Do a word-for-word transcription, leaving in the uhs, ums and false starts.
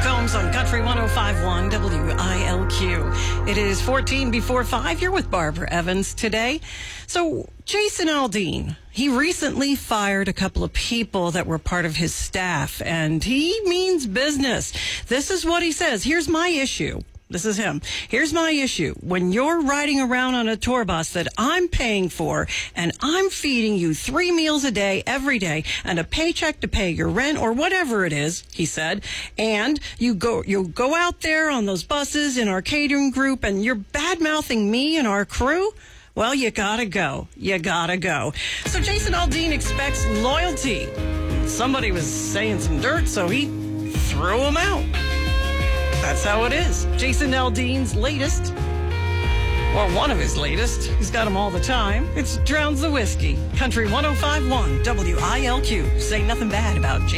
Combs on Country one oh five point one W I L Q. It is fourteen before five. You're with Barbara Evans today. So Jason Aldean, he recently fired a couple of people that were part of his staff, and he means business. This is what he says. Here's my issue. This is him. Here's my issue. When you're riding around on a tour bus that I'm paying for and I'm feeding you three meals a day, every day, and a paycheck to pay your rent or whatever it is, he said, and you go, you go out there on those buses in our catering group and you're bad-mouthing me and our crew, well, you gotta go. You gotta go. So Jason Aldean expects loyalty. Somebody was saying some dirt, so he threw him out. That's how it is. Jason Aldean's latest, or one of his latest, he's got them all the time. It's Drowns the Whiskey. Country one oh five point one W I L Q. Say nothing bad about Jason.